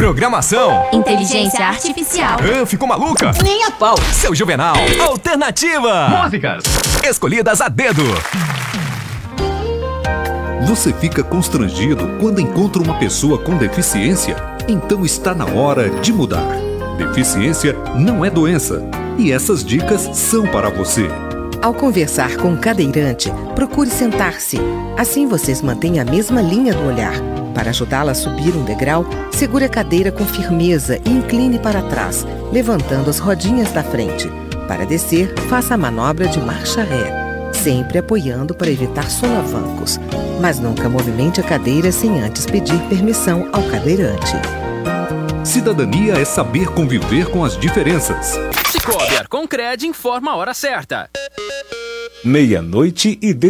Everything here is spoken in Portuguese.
Programação. Inteligência artificial. Ficou maluca? Nem a pau. Seu Juvenal. Alternativa. Músicas escolhidas a dedo. Você fica constrangido quando encontra uma pessoa com deficiência? Então está na hora de mudar. Deficiência não é doença. E essas dicas são para você. Ao conversar com um cadeirante, procure sentar-se. Assim vocês mantêm a mesma linha do olhar. Para ajudá-la a subir um degrau, segure a cadeira com firmeza e incline para trás, levantando as rodinhas da frente. Para descer, faça a manobra de marcha ré, sempre apoiando para evitar solavancos. Mas nunca movimente a cadeira sem antes pedir permissão ao cadeirante. Cidadania é saber conviver com as diferenças. Cicobi Arconcred informa a hora certa. 00:19.